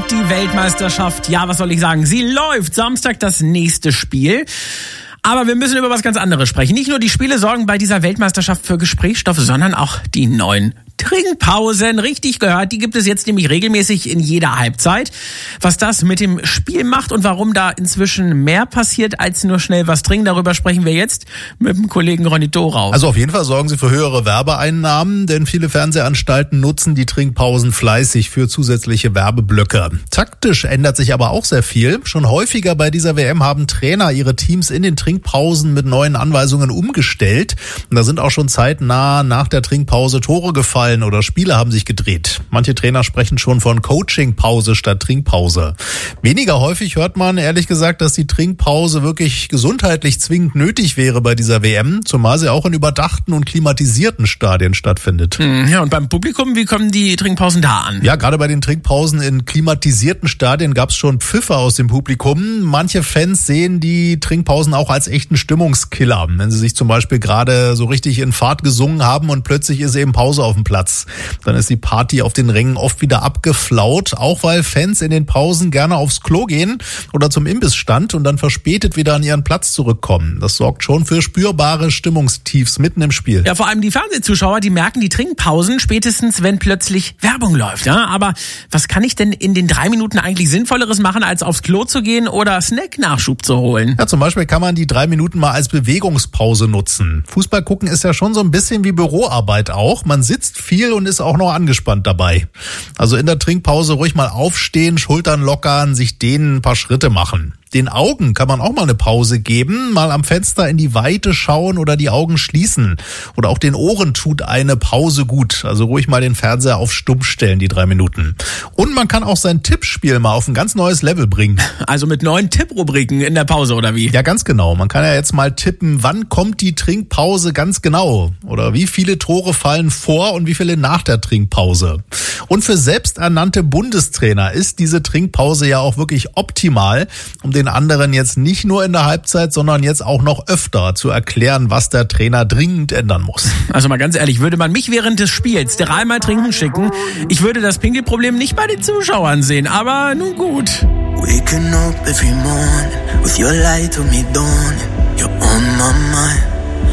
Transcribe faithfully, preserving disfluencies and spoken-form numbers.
und die Weltmeisterschaft, ja, was soll ich sagen, sie läuft. Samstag das nächste Spiel. Aber wir müssen über was ganz anderes sprechen. Nicht nur die Spiele sorgen bei dieser Weltmeisterschaft für Gesprächsstoff, sondern auch die neuen Trinkpausen. Richtig gehört, die gibt es jetzt nämlich regelmäßig in jeder Halbzeit. Was das mit dem Spiel macht und warum da inzwischen mehr passiert als nur schnell was trinken, darüber sprechen wir jetzt mit dem Kollegen Ronny Thorau. Also auf jeden Fall sorgen sie für höhere Werbeeinnahmen, denn viele Fernsehanstalten nutzen die Trinkpausen fleißig für zusätzliche Werbeblöcke. Taktisch ändert sich aber auch sehr viel. Schon häufiger bei dieser W M haben Trainer ihre Teams in den Trinkpausen mit neuen Anweisungen umgestellt. Und da sind auch schon zeitnah nach der Trinkpause Tore gefallen oder Spiele haben sich gedreht. Manche Trainer sprechen schon von Coachingpause statt Trinkpause. Weniger häufig hört man ehrlich gesagt, dass die Trinkpause wirklich gesundheitlich zwingend nötig wäre bei dieser W M, zumal sie auch in überdachten und klimatisierten Stadien stattfindet. Ja, und beim Publikum, wie kommen die Trinkpausen da an? Ja, gerade bei den Trinkpausen in klimatisierten Stadien gab es schon Pfiffe aus dem Publikum. Manche Fans sehen die Trinkpausen auch als echten Stimmungskiller, wenn sie sich zum Beispiel gerade so richtig in Fahrt gesungen haben und plötzlich ist eben Pause auf dem Platz. Dann ist die Party auf den Rängen oft wieder abgeflaut, auch weil Fans in den Pausen gerne aufs Klo gehen oder zum Imbissstand und dann verspätet wieder an ihren Platz zurückkommen. Das sorgt schon für spürbare Stimmungstiefs mitten im Spiel. Ja, vor allem die Fernsehzuschauer, die merken die Trinkpausen spätestens, wenn plötzlich Werbung läuft. Ja? Aber was kann ich denn in den drei Minuten eigentlich Sinnvolleres machen, als aufs Klo zu gehen oder Snack-Nachschub zu holen? Ja, zum Beispiel kann man die drei Minuten mal als Bewegungspause nutzen. Fußball gucken ist ja schon so ein bisschen wie Büroarbeit auch. Man sitzt viel und ist auch noch angespannt dabei. Also in der Trinkpause ruhig mal aufstehen, Schultern lockern, sich dehnen, ein paar Schritte machen. Den Augen kann man auch mal eine Pause geben, mal am Fenster in die Weite schauen oder die Augen schließen. Oder auch den Ohren tut eine Pause gut. Also ruhig mal den Fernseher auf Stumm stellen, die drei Minuten. Und man kann auch sein Tippspiel mal auf ein ganz neues Level bringen. Also mit neuen Tipprubriken in der Pause, oder wie? Ja, ganz genau. Man kann ja jetzt mal tippen, wann kommt die Trinkpause ganz genau? Oder wie viele Tore fallen vor und wie viele nach der Trinkpause? Und für selbsternannte Bundestrainer ist diese Trinkpause ja auch wirklich optimal, um den anderen jetzt nicht nur in der Halbzeit, sondern jetzt auch noch öfter zu erklären, was der Trainer dringend ändern muss. Also mal ganz ehrlich, würde man mich während des Spiels dreimal trinken schicken, ich würde das Pinkelproblem nicht bei den Zuschauern sehen, aber nun gut. Waking up every morning with your light on me dawning, you're on my mind.